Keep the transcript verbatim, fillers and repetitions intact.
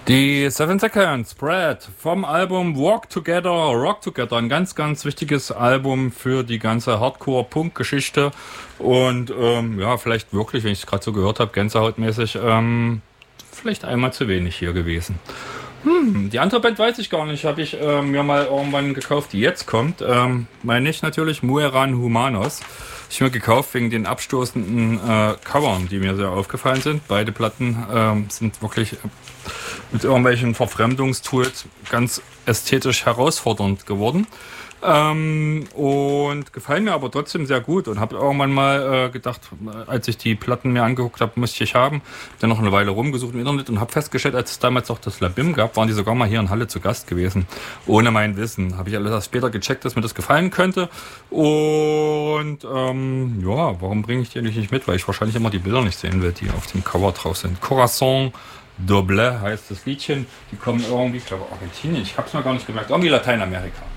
Die Seven Seconds Spread vom Album Walk Together, Rock Together. Ein ganz, ganz wichtiges Album für die ganze Hardcore-Punk-Geschichte. Und ähm, ja, vielleicht wirklich, wenn ich es gerade so gehört habe, gänsehautmäßig, ähm, vielleicht einmal zu wenig hier gewesen. Hm, die andere Band weiß ich gar nicht. Habe ich ähm, mir mal irgendwann gekauft, die jetzt kommt. Ähm, meine ich natürlich Mueran Humanos. Ich mir gekauft wegen den abstoßenden äh, Covern, die mir sehr aufgefallen sind. Beide Platten ähm, sind wirklich äh, mit irgendwelchen Verfremdungstools ganz ästhetisch herausfordernd geworden. Ähm, und gefallen mir aber trotzdem sehr gut und habe irgendwann mal äh, gedacht, als ich die Platten mir angeguckt habe, musste ich haben. Hab dann noch eine Weile rumgesucht im Internet und habe festgestellt, als es damals auch das Labim gab, waren die sogar mal hier in Halle zu Gast gewesen. Ohne mein Wissen. Habe ich alles erst später gecheckt, dass mir das gefallen könnte. Und ähm, ja, warum bringe ich die eigentlich nicht mit? Weil ich wahrscheinlich immer die Bilder nicht sehen will, die auf dem Cover drauf sind. Corazon Doble heißt das Liedchen. Die kommen irgendwie, ich glaube Argentinien, ich habe es mir gar nicht gemerkt, irgendwie Lateinamerika.